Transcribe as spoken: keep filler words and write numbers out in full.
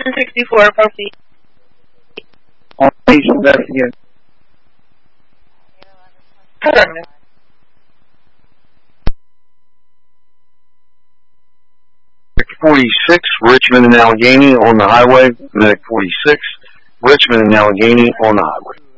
sixty-four, proceed. On page investigate. Affirmative. forty-six, Richmond and Allegheny on the highway. Medic forty-six, Richmond and Allegheny on the highway.